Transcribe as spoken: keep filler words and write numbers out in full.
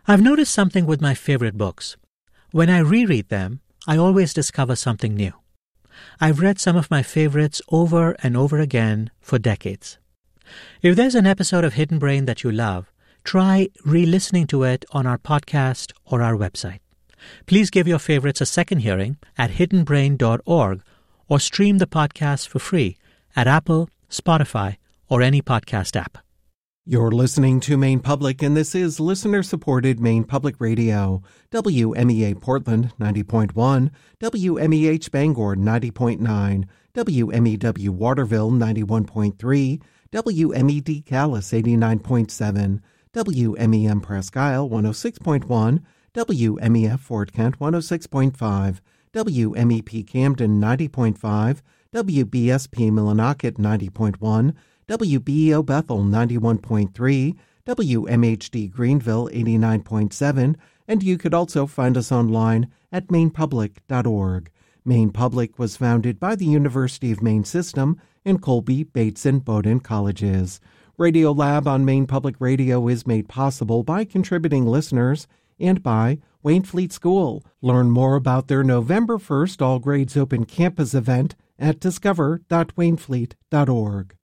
I've noticed something with my favorite books. When I reread them, I always discover something new. I've read some of my favorites over and over again for decades. If there's an episode of Hidden Brain that you love, try re-listening to it on our podcast or our website. Please give your favorites a second hearing at hidden brain dot org or stream the podcast for free at Apple, Spotify, or any podcast app. You're listening to Maine Public, and this is listener-supported Maine Public Radio, W M E A Portland ninety point one, W M E H Bangor ninety point nine, W M E W Waterville ninety-one point three, W M E D Calais eighty-nine point seven, W M E M Presque Isle one oh six point one, W M E F Fort Kent one oh six point five, W M E P Camden ninety point five, W B S P Millinocket ninety point one, W B E O Bethel ninety-one point three, W M H D Greenville eighty-nine point seven, and you could also find us online at maine public dot org. Maine Public was founded by the University of Maine System and Colby, Bates, and Bowdoin Colleges. Radiolab on Maine Public Radio is made possible by contributing listeners and by Waynfleet School. Learn more about their November first All Grades Open Campus event at discover dot waynfleet dot org.